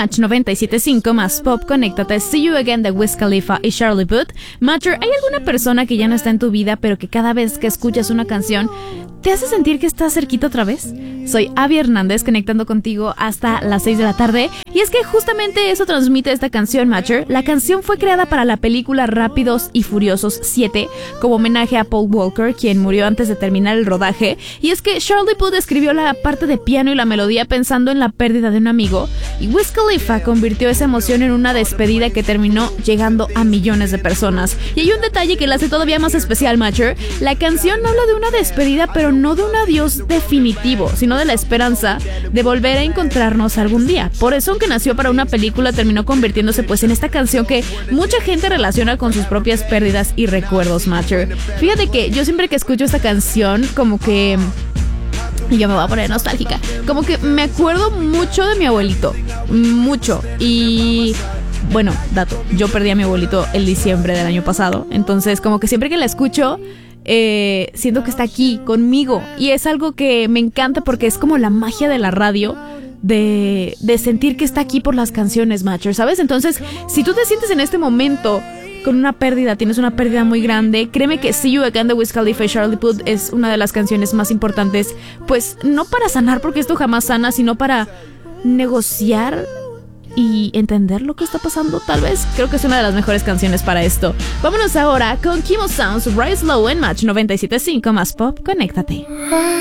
Match 97.5 más pop, conéctate. See You Again de Wiz Khalifa y Charlie Puth. Matcher, ¿hay alguna persona que ya no está en tu vida, pero que cada vez que escuchas una canción te hace sentir que estás cerquita otra vez? Soy Abby Hernández, conectando contigo hasta las 6 de la tarde. Y es que justamente eso transmite esta canción, Matcher. La canción fue creada para la película Rápidos y Furiosos 7 como homenaje a Paul Walker, quien murió antes de terminar el rodaje. Y es que Charlie Puth escribió la parte de piano y la melodía pensando en la pérdida de un amigo, y Wiz Khalifa convirtió esa emoción en una despedida que terminó llegando a millones de personas. Y hay un detalle que la hace todavía más especial, Matcher. La canción habla de una despedida, pero no de un adiós definitivo, sino de la esperanza de volver a encontrarnos algún día. Por eso, aunque nació para una película, terminó convirtiéndose pues en esta canción que mucha gente relaciona con sus propias pérdidas y recuerdos, Matcher. Fíjate que yo siempre que escucho esta canción, como que... y yo me voy a poner nostálgica, como que me acuerdo mucho de mi abuelito, mucho. Y bueno, dato, yo perdí a mi abuelito el diciembre del año pasado, entonces como que siempre que la escucho siento que está aquí conmigo, y es algo que me encanta porque es como la magia de la radio, de sentir que está aquí por las canciones, Matcher, ¿sabes? Entonces, si tú te sientes en este momento con una pérdida, tienes una pérdida muy grande, créeme que See You Again de Wiz Khalifa y Charlie Puth es una de las canciones más importantes, pues no para sanar, porque esto jamás sana, sino para negociar y entender lo que está pasando, tal vez. Creo que es una de las mejores canciones para esto. Vámonos ahora con Kimo Sounds, Rise Low en Match 97.5 más pop, conéctate.